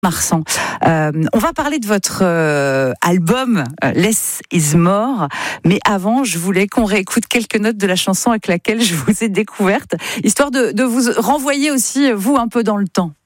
Marsan. On va parler de votre album Less is More, mais avant, je voulais qu'on réécoute quelques notes de la chanson avec laquelle je vous ai découverte, histoire de vous renvoyer aussi, vous, un peu dans le temps.